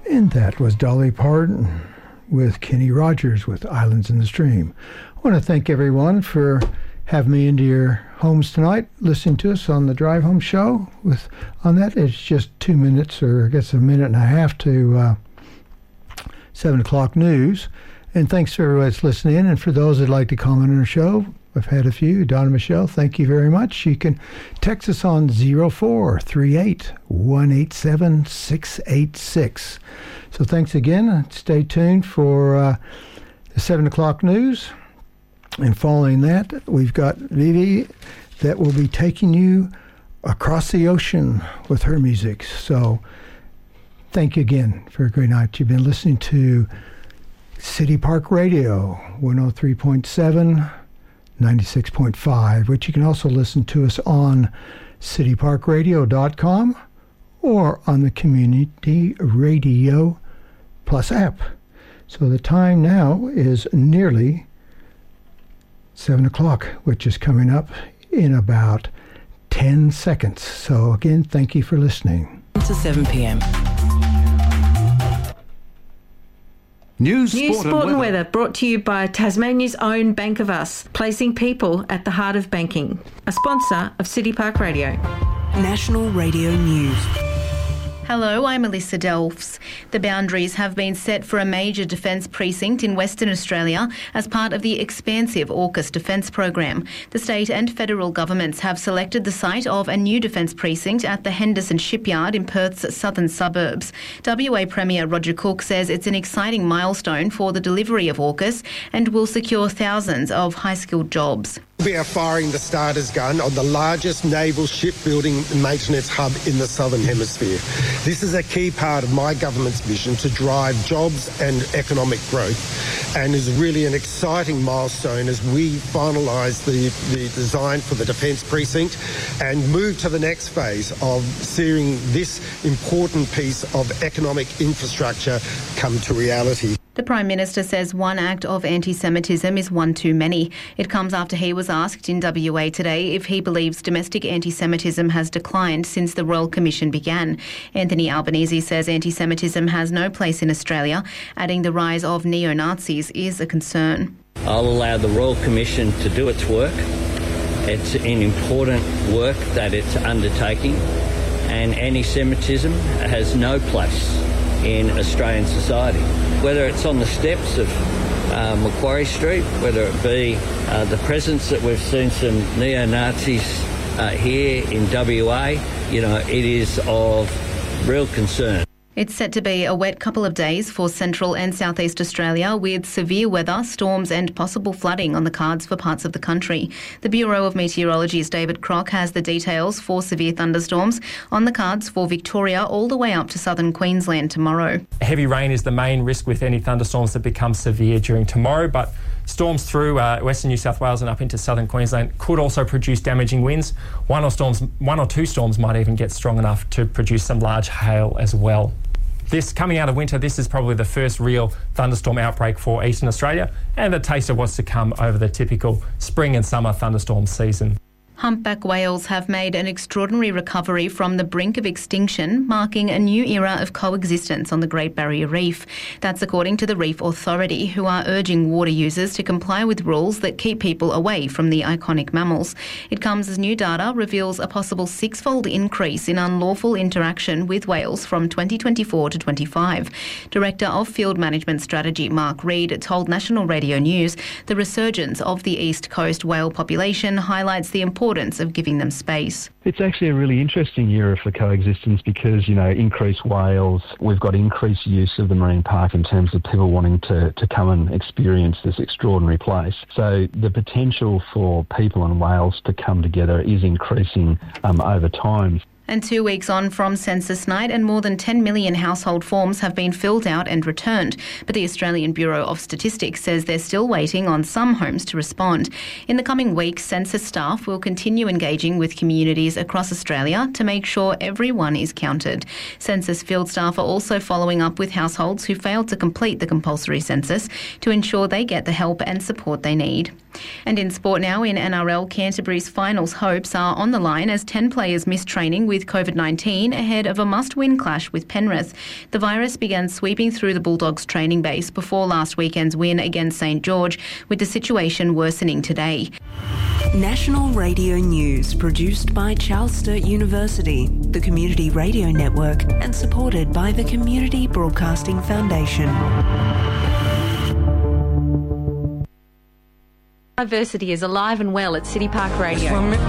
And that was Dolly Parton with Kenny Rogers with Islands in the Stream. I want to thank everyone for having me into your homes tonight, listening to us on the Drive Home Show. On that, it's just 2 minutes, or I guess a minute and a half to 7 o'clock news. And thanks for everybody that's listening in. And for those that'd like to comment on our show, I've had a few. Donna Michelle, thank you very much. You can text us on 0438-187-686. So thanks again. Stay tuned for the 7 o'clock news. And following that, we've got Vivi that will be taking you across the ocean with her music. So thank you again for a great night. You've been listening to City Park Radio, 103.7, 96.5, which you can also listen to us on cityparkradio.com or on the Community Radio Plus app. So the time now is nearly 7 o'clock, which is coming up in about 10 seconds. So again, thank you for listening. To 7 p.m. News, sport and weather brought to you by Tasmania's own Bank of Us, placing people at the heart of banking. A sponsor of City Park Radio. National Radio News. Hello, I'm Alyssa Delfs. The boundaries have been set for a major defence precinct in Western Australia as part of the expansive AUKUS defence program. The state and federal governments have selected the site of a new defence precinct at the Henderson Shipyard in Perth's southern suburbs. WA Premier Roger Cook says it's an exciting milestone for the delivery of AUKUS and will secure thousands of high-skilled jobs. We are firing the starter's gun on the largest naval shipbuilding maintenance hub in the Southern Hemisphere. This is a key part of my government's mission to drive jobs and economic growth, and is really an exciting milestone as we finalise the design for the Defence Precinct and move to the next phase of seeing this important piece of economic infrastructure come to reality. The Prime Minister says one act of anti-Semitism is one too many. It comes after he was asked in WA today if he believes domestic anti-Semitism has declined since the Royal Commission began. Anthony Albanese says anti-Semitism has no place in Australia, adding the rise of neo-Nazis is a concern. I'll allow the Royal Commission to do its work. It's an important work that it's undertaking, and anti-Semitism has no place in Australian society. Whether it's on the steps of Macquarie Street, whether it be the presence that we've seen some neo-Nazis here in WA, it is of real concern. It's set to be a wet couple of days for central and southeast Australia, with severe weather, storms and possible flooding on the cards for parts of the country. The Bureau of Meteorology's David Crock has the details for severe thunderstorms on the cards for Victoria all the way up to southern Queensland tomorrow. Heavy rain is the main risk with any thunderstorms that become severe during tomorrow, but storms through western New South Wales and up into southern Queensland could also produce damaging winds. One or two storms might even get strong enough to produce some large hail as well. This coming out of winter, this is probably the first real thunderstorm outbreak for eastern Australia and a taste of what's to come over the typical spring and summer thunderstorm season. Humpback whales have made an extraordinary recovery from the brink of extinction, marking a new era of coexistence on the Great Barrier Reef. That's according to the Reef Authority, who are urging water users to comply with rules that keep people away from the iconic mammals. It comes as new data reveals a possible six-fold increase in unlawful interaction with whales from 2024 to 25. Director of Field Management Strategy Mark Reid told National Radio News the resurgence of the East Coast whale population highlights the importance of giving them space. It's actually a really interesting era for coexistence because, increased whales, we've got increased use of the marine park in terms of people wanting to come and experience this extraordinary place. So the potential for people and whales to come together is increasing over time. And 2 weeks on from census night, and more than 10 million household forms have been filled out and returned. But the Australian Bureau of Statistics says they're still waiting on some homes to respond. In the coming weeks, census staff will continue engaging with communities across Australia to make sure everyone is counted. Census field staff are also following up with households who failed to complete the compulsory census to ensure they get the help and support they need. And in sport now, in NRL, Canterbury's finals hopes are on the line as 10 players missed training with with COVID-19 ahead of a must-win clash with Penrith. The virus began sweeping through the Bulldogs training base before last weekend's win against St George, with the situation worsening today. National Radio News, produced by Charles Sturt University, the Community Radio Network, and supported by the Community Broadcasting Foundation. Diversity is alive and well at City Park Radio.